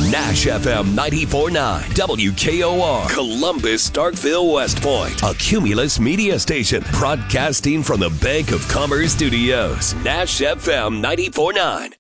Nash FM 94.9, WKOR, Columbus, Starkville, West Point, a Cumulus media station broadcasting from the Bank of Commerce Studios. Nash FM 94.9.